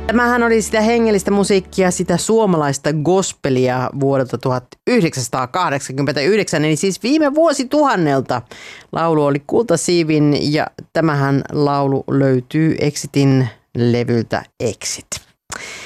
Tämähän oli sitä hengellistä musiikkia, sitä suomalaista gospelia vuodelta 1989, eli siis viime vuosituhannelta. Laulu oli Kultasiivin ja tämähän laulu löytyy Exitin levyltä Exit.